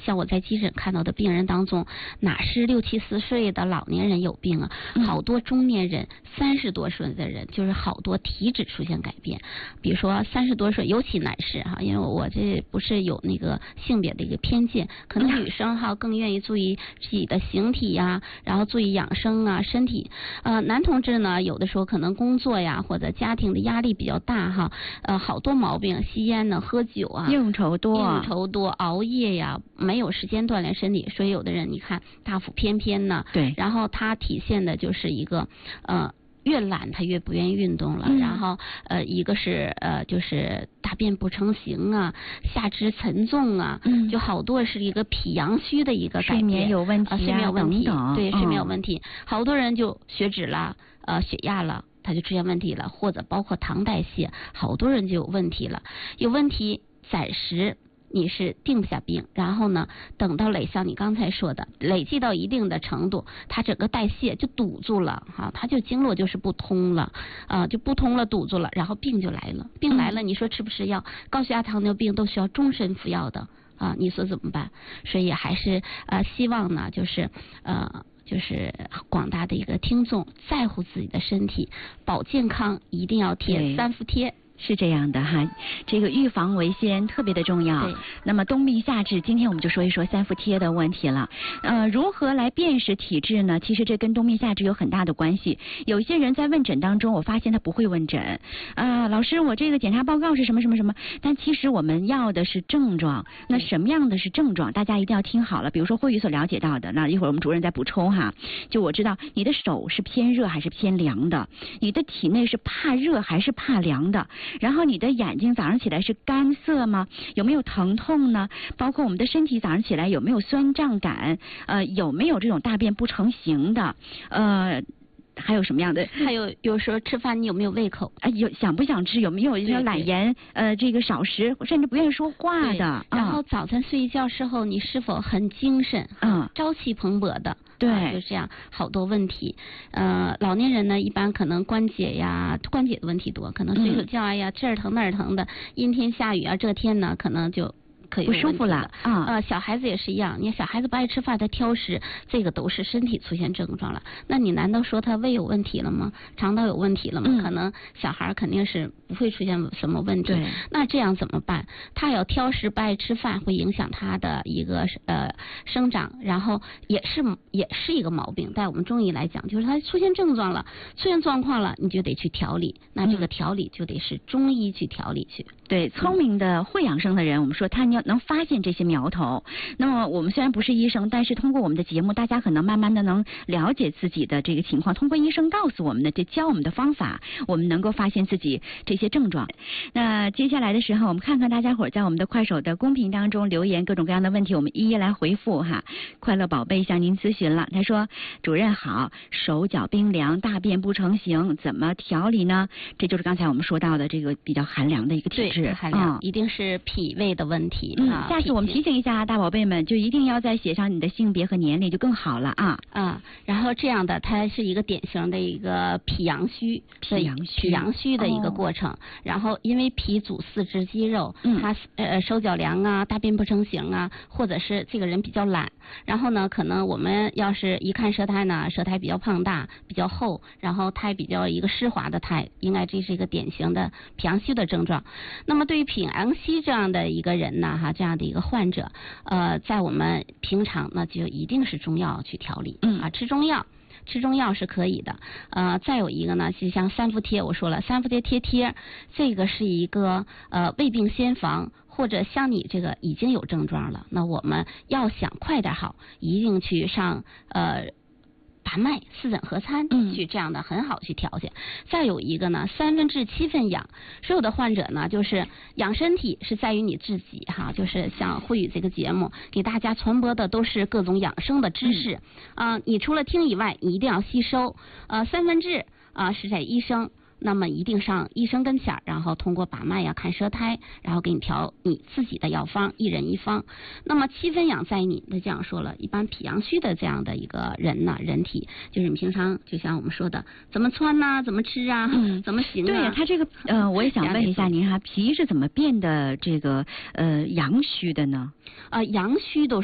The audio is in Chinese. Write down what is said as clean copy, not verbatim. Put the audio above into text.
像我在急诊看到的病人当中，哪是60、70岁的老年人有病啊？好多中年人，30多岁的人，就是好多体质出现改变。比如说30多岁，尤其男士哈，因为我这不是有那个性别的一个偏见，可能女生哈更愿意注意自己的形体呀，然后注意养生啊，身体。男同志呢，有的时候可能工作呀或者家庭的压力比较大哈，好多毛病，吸烟呢、喝酒啊，应酬多，熬夜呀，没有时间锻炼身体，所以有的人你看大腹翩翩呢，对，然后他体现的就是一个越懒他越不愿意运动了，然后一个是就是大便不成形啊，下肢沉重啊，就好多是一个脾阳虚的一个改变，睡眠有问题对，睡眠有问题，好多人就血脂了，血压了，他就出现问题了，或者包括糖代谢，好多人就有问题了，有问题暂时你是定不下病，然后呢，等到像你刚才说的，累积到一定的程度，它整个代谢就堵住了哈，它就经络就是不通了，就不通了，堵住了，然后病就来了，病来了，你说吃不吃药？高血压、糖尿病都需要终身服药的啊，你说怎么办？所以还是希望呢，就是广大的一个听众在乎自己的身体，保健康一定要贴3伏贴。 是这样的哈，这个预防为先特别的重要。那么冬病夏治，今天我们就说一说3伏贴的问题了。如何来辨识体质呢？其实这跟冬病夏治有很大的关系。有些人在问诊当中，我发现他不会问诊老师，我这个检查报告是什么什么什么，但其实我们要的是症状。那什么样的是症状？大家一定要听好了。比如说慧宇所了解到的，那一会儿我们主任再补充哈。就我知道你的手是偏热还是偏凉的，你的体内是怕热还是怕凉的。然后你的眼睛早上起来是干涩吗？有没有疼痛呢？包括我们的身体早上起来有没有酸胀感？有没有这种大便不成形的？还有什么样的？ 还有时候吃饭你有没有胃口？ 有想不想吃？有没有一些懒言？这个少食，甚至不愿意说话的。 然后早晨睡一觉时候，你是否很精神？朝气蓬勃的。对，就这样，好多问题。老年人呢，一般可能关节的问题多，可能睡睡觉呀，这儿疼那儿疼的，阴天下雨啊，这天呢可能就不舒服了小孩子也是一样，你小孩子不爱吃饭，他挑食，这个都是身体出现症状了。那你难道说他胃有问题了吗？肠道有问题了吗？可能小孩肯定是不会出现什么问题。那这样怎么办？他要挑食不爱吃饭，会影响他的一个生长，然后也是一个毛病。在我们中医来讲，就是他出现症状了，出现状况了，你就得去调理。那这个调理就得是中医去调理去。 对，聪明的会养生的人，我们说他能发现这些苗头。那么我们虽然不是医生，但是通过我们的节目，大家可能慢慢的能了解自己的这个情况。通过医生告诉我们的，这教我们的方法，我们能够发现自己这些症状。那接下来的时候，我们看看大家伙在我们的快手的公屏当中留言各种各样的问题，我们一一来回复哈。快乐宝贝向您咨询了，他说：主任好，手脚冰凉，大便不成形，怎么调理呢？这就是刚才我们说到的这个比较寒凉的一个体质。 寒凉一定是脾胃的问题下次我们提醒一下大宝贝们，就一定要再写上你的性别和年龄，就更好了然后这样的，它是一个典型的一个脾阳虚的一个过程。然后因为脾主四肢肌肉，他手脚凉啊，大便不成形啊，或者是这个人比较懒。然后呢，可能我们要是一看舌苔呢，舌苔比较胖大，比较厚，然后苔比较一个湿滑的苔，应该这是一个典型的脾阳虚的症状。那么对于脾阳虚这样的一个人呢，这样的一个患者，在我们平常那就一定是中药去调理，吃中药是可以的。再有一个呢，就像3伏贴，我说了3伏贴贴，这个是一个未病先防。或者像你这个已经有症状了，那我们要想快点好，一定去上把脉、四诊合参，去这样的很好去调节。再有一个呢，3分治7分养。所有的患者呢，就是养身体是在于你自己就是像慧宇这个节目给大家传播的都是各种养生的知识你除了听以外，你一定要吸收。3分治是在医生。那么一定上医生跟前，然后通过把脉看舌苔，然后给你调你自己的药方，一人一方。那么7分养在你，那这样说了，一般脾阳虚的这样的一个人呢，人体就是你平常就像我们说的，怎么穿呐，怎么吃怎么行对他这个我也想问一下您脾是怎么变得这个阳虚的呢？ 阳虚都